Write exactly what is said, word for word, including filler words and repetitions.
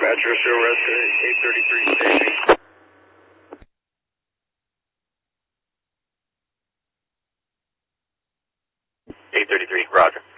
Dispatcher, show rest at eight thirty-three staging. eight thirty-three, roger.